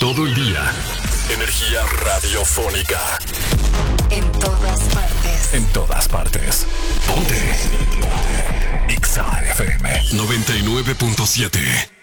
todo el día. Energía radiofónica. En todas partes. En todas partes. Ponte. Ponte. Exa FM 99.7.